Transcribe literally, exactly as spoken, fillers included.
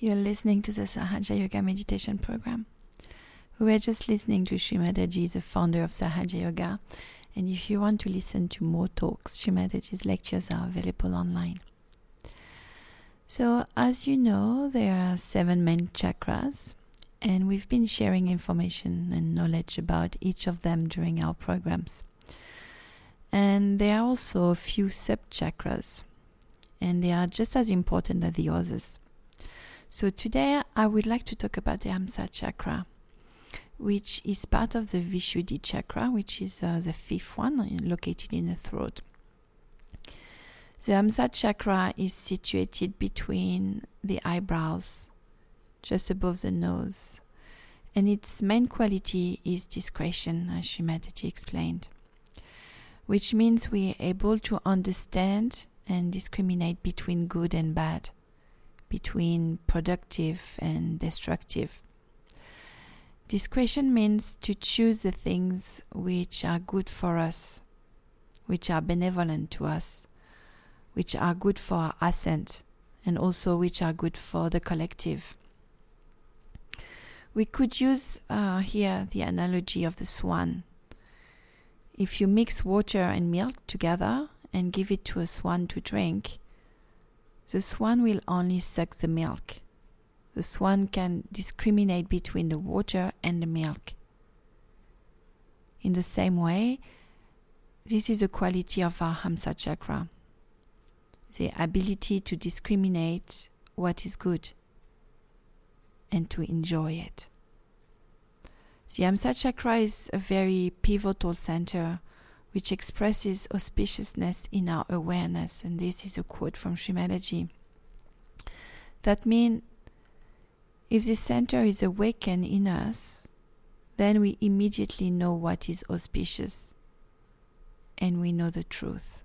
You're listening to the Sahaja Yoga meditation program. We were just listening to Sri Mataji, the founder of Sahaja Yoga. And if you want to listen to more talks, Sri Mataji's lectures are available online. So, as you know, there are seven main chakras, and we've been sharing information and knowledge about each of them during our programs. And there are also a few sub-chakras, and they are just as important as the others. So today I would like to talk about the Hamsa chakra, which is part of the Vishuddhi chakra, which is uh, the fifth one located in the throat. The Hamsa chakra is situated between the eyebrows, just above the nose, and its main quality is discretion, as Sri Mataji explained, which means we are able to understand and discriminate between good and bad, between productive and destructive. Discretion means to choose the things which are good for us, which are benevolent to us, which are good for our ascent, and also which are good for the collective. We could use uh, here the analogy of the swan. If you mix water and milk together and give it to a swan to drink, the swan will only suck the milk. The swan can discriminate between the water and the milk. In the same way, this is a quality of our Hamsa chakra, the ability to discriminate what is good and to enjoy it. The Hamsa chakra is a very pivotal center which expresses auspiciousness in our awareness, and this is a quote from Sri Mataji. That means if this center is awakened in us, then we immediately know what is auspicious and we know the truth.